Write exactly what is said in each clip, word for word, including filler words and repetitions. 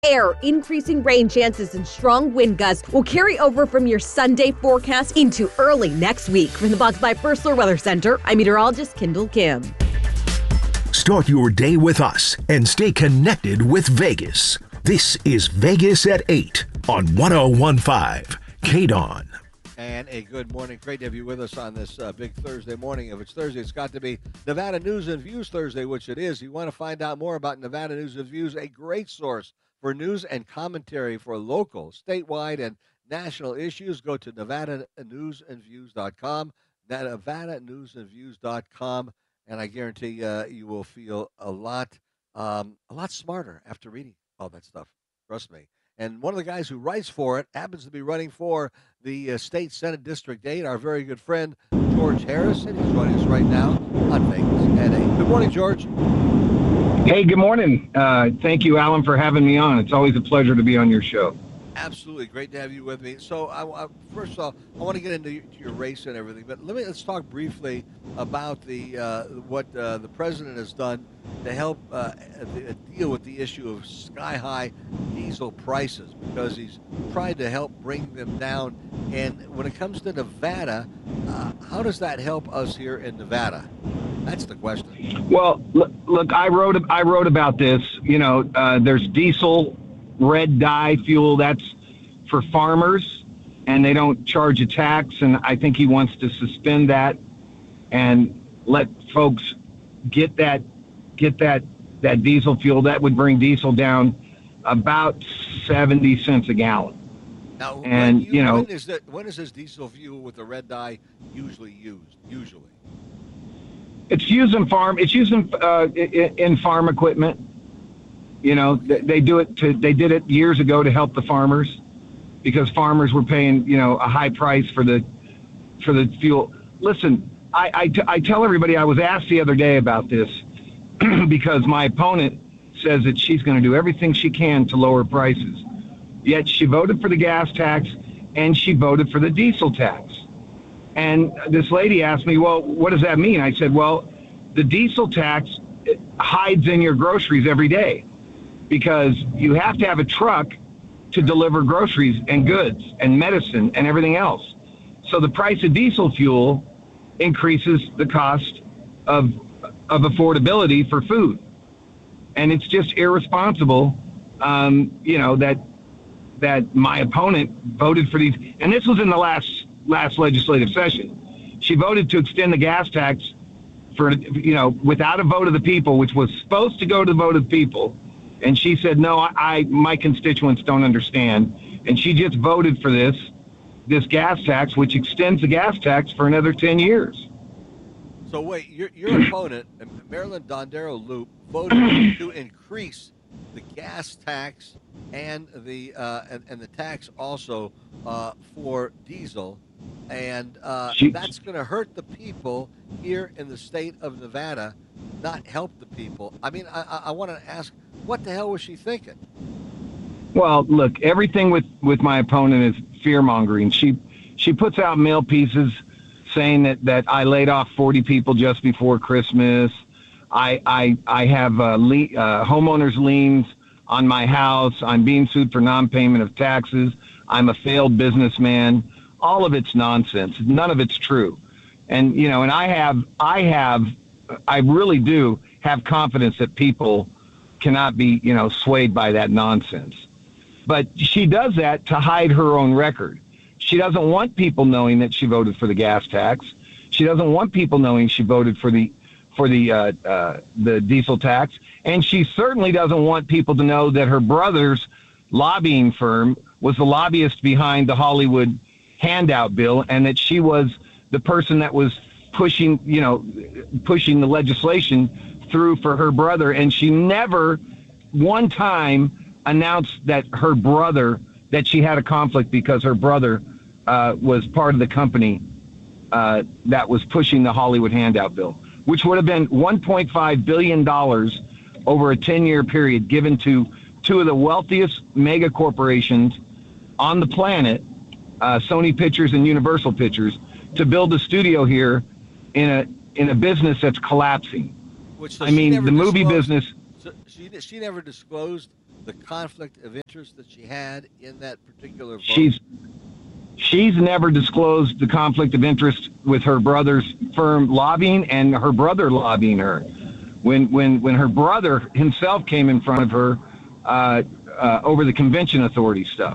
Air, increasing rain chances and strong wind gusts will carry over from your Sunday forecast into early next week. From the Box by First Alert Weather Center, I'm meteorologist Kendall Kim. Start your day with us and stay connected with Vegas. This is Vegas at eight on one oh one point five K D O N. And a good morning. Great to have you with us on this uh, big Thursday morning. If it's Thursday, it's got to be Nevada News and Views Thursday, which it is. You want to find out more about Nevada News and Views, a great source for news and commentary for local, statewide, and national issues. Go to nevada news and views dot com, nevada news and views dot com, and I guarantee uh, you will feel a lot, um, a lot smarter after reading all that stuff. Trust me. And one of the guys who writes for it happens to be running for the uh, State Senate District eight, our very good friend, George Harrison. He's joining us right now on Vegas at eight. Good morning, George. Hey, good morning. Uh, thank you, Alan, for having me on. It's always a pleasure to be on your show. Absolutely. Great to have you with me. So, I, I, first off, I want to get into your race and everything, but let me let's talk briefly about the uh, what uh, the president has done to help uh, the, deal with the issue of sky-high diesel prices, because he's tried to help bring them down. And when it comes to Nevada, uh, how does that help us here in Nevada? That's the question. Well, look, look I wrote I wrote about this. You know, uh, there's diesel, red dye fuel, that's for farmers, and they don't charge a tax, and I think he wants to suspend that and let folks get that get that that diesel fuel. That would bring diesel down about seventy cents a gallon. Now, and you, you know, when is that when is this diesel fuel with the red dye usually used? Usually, it's used in farm. It's used in uh, in, in farm equipment. You know, they, they do it to, they did it years ago to help the farmers, because farmers were paying, you know, a high price for the, for the fuel. Listen, I, I, t- I tell everybody, I was asked the other day about this because my opponent says that she's going to do everything she can to lower prices. Yet she voted for the gas tax and she voted for the diesel tax. And this lady asked me, well, what does that mean? I said, well, the diesel tax hides in your groceries every day, because you have to have a truck to deliver groceries and goods and medicine and everything else. So the price of diesel fuel increases the cost of of affordability for food. And it's just irresponsible, um, you know, that that my opponent voted for these. And this was in the last last legislative session. She voted to extend the gas tax for, you know, without a vote of the people, which was supposed to go to the vote of the people. And she said, no, I, I my constituents don't understand. And she just voted for this, this gas tax, which extends the gas tax for another ten years. So wait, your your opponent, Marilyn Dondero Loop, voted to increase the gas tax and the uh, and, and the tax also uh, for diesel, and uh, she, that's going to hurt the people here in the state of Nevada, not help the people. I mean, I, I, I want to ask, what the hell was she thinking? Well, look, everything with, with my opponent is fear-mongering. She she puts out mail pieces saying that, that I laid off forty people just before Christmas. I I, I have uh, le- uh, homeowners liens on my house. I'm being sued for non-payment of taxes. I'm a failed businessman. All of it's nonsense. None of it's true. And, you know, and I have, I have, I really do have confidence that people cannot be, you know, swayed by that nonsense. But she does that to hide her own record. She doesn't want people knowing that she voted for the gas tax. She doesn't want people knowing she voted for the for the uh, uh, the diesel tax, and she certainly doesn't want people to know that her brother's lobbying firm was the lobbyist behind the Hollywood handout bill, and that she was the person that was pushing, you know, pushing the legislation through for her brother. And she never one time announced that her brother, that she had a conflict because her brother uh, was part of the company uh, that was pushing the Hollywood handout bill, which would have been one point five billion dollars over a ten-year period given to two of the wealthiest mega corporations on the planet, uh, Sony Pictures and Universal Pictures, to build a studio here in a in a business that's collapsing. Which, so I mean, the movie business. So she she never disclosed the conflict of interest that she had in that particular vote? She's she's never disclosed the conflict of interest with her brother's firm lobbying and her brother lobbying her. When when when her brother himself came in front of her uh, uh, over the convention authority stuff.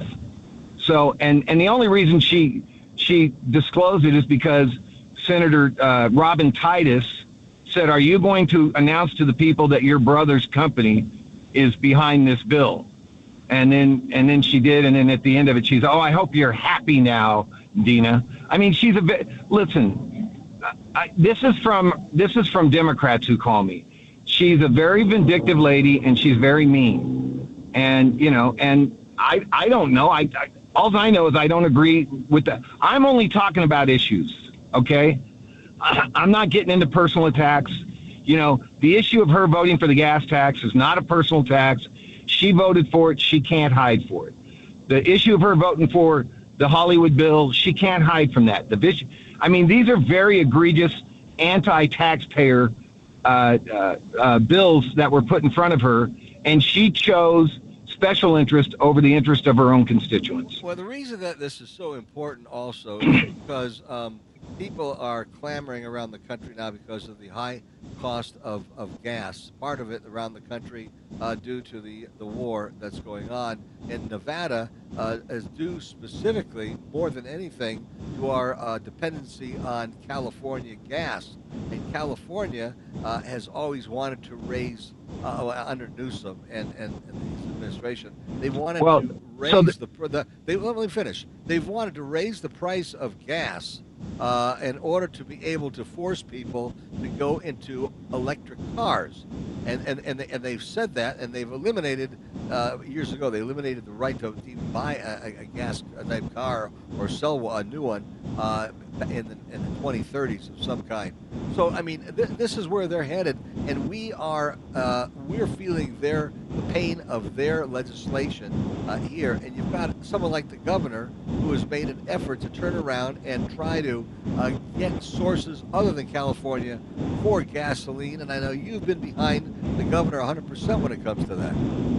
So and and the only reason she she disclosed it is because Senator uh, Robin Titus said, "Are you going to announce to the people that your brother's company is behind this bill?" And then and then she did, and then at the end of it, she's, "Oh, I hope you're happy now, Dina." I mean, she's a bit. Listen, I, this is from this is from Democrats who call me. She's a very vindictive lady, and she's very mean. And you know, and I I don't know. I, I all I know is I don't agree with that. I'm only talking about issues, okay? I, I'm not getting into personal attacks. You know, the issue of her voting for the gas tax is not a personal tax. She voted for it. She can't hide for it. The issue of her voting for the Hollywood bill, she can't hide from that. The vis- I mean, these are very egregious anti-taxpayer uh, uh, uh, bills that were put in front of her, and she chose special interest over the interest of her own constituents. Well, the reason that this is so important also is because um, people are clamoring around the country now because of the high cost of, of gas, part of it around the country uh, due to the, the war that's going on. In Nevada uh, is due specifically, more than anything, to our uh, dependency on California gas. And California uh, has always wanted to raise, uh, under Newsom and, and, and his administration, they wanted well, to raise so the, the they, let me finish. They've wanted to raise the price of gas Uh, in order to be able to force people to go into electric cars. And and, and, they, and they've said that, and they've eliminated, uh, years ago, they eliminated the right to even buy a, a gas type car or sell a new one uh, in, the, in the twenty thirties of some kind. So, I mean, th- this is where they're headed, and we are, uh, we're feeling their, the pain of their legislation uh, here. And you've got someone like the governor who has made an effort to turn around and try to uh, get sources other than California for gasoline, and I know you've been behind the governor one hundred percent when it comes to that.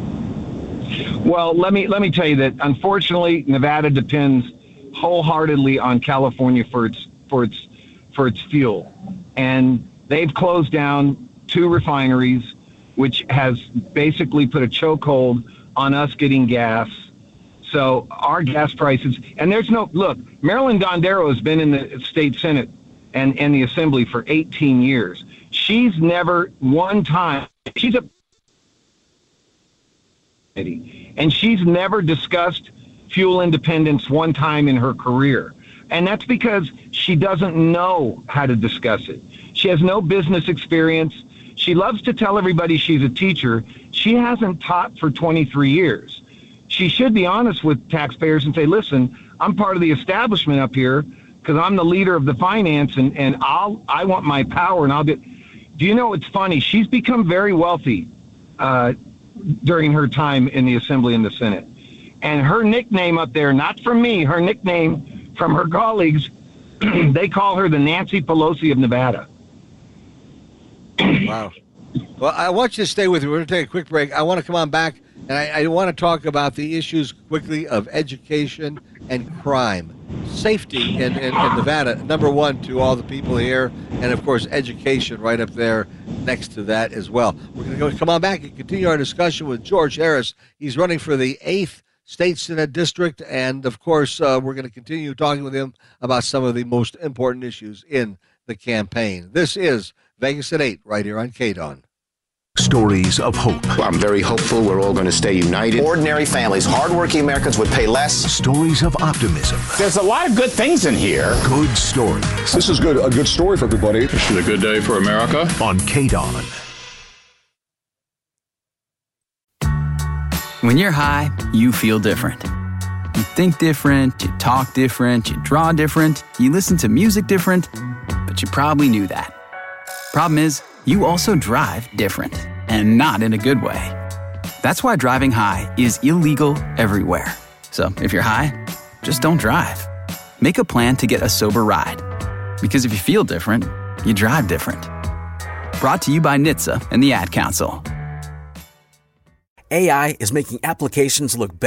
Well, let me let me tell you that unfortunately, Nevada depends wholeheartedly on California for its for its for its fuel, and they've closed down two refineries, which has basically put a chokehold on us getting gas. So our gas prices, and there's no, look, Marilyn Dondero has been in the state Senate and, and the Assembly for eighteen years. She's never one time, she's a, and she's never discussed fuel independence one time in her career. And that's because she doesn't know how to discuss it. She has no business experience. She loves to tell everybody she's a teacher. She hasn't taught for twenty-three years. She should be honest with taxpayers and say, listen, I'm part of the establishment up here because I'm the leader of the finance, and, and I'll I want my power, and I'll get. Do you know, it's funny, she's become very wealthy uh, during her time in the Assembly and the Senate. And her nickname up there, not from me, her nickname from her colleagues, they call her the Nancy Pelosi of Nevada. Wow. Well, I want you to stay with me. We're going to take a quick break. I want to come on back, and I, I want to talk about the issues quickly of education and crime. Safety in, in, in Nevada, number one to all the people here, and, of course, education right up there next to that as well. We're going to go come on back and continue our discussion with George Harris. He's running for the eighth State Senate District, and, of course, uh, we're going to continue talking with him about some of the most important issues in the campaign. This is Vegas at eight, right here on K D O N. Stories of hope. I'm very hopeful we're all going to stay united. Ordinary families, hardworking Americans would pay less. Stories of optimism. There's a lot of good things in here. Good stories. This is good. A good story for everybody. This is a good day for America. On K D O N. When you're high, you feel different. You think different, you talk different, you draw different, you listen to music different, but you probably knew that. Problem is, you also drive different, and not in a good way. That's why driving high is illegal everywhere. So if you're high, just don't drive. Make a plan to get a sober ride. Because if you feel different, you drive different. Brought to you by N H T S A and the Ad Council. A I is making applications look better.